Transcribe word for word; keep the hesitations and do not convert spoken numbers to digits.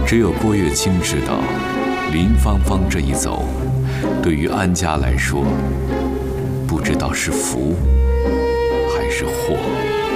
只有郭跃清知道，林芳芳这一走，对于安家来说，不知道是福还是祸。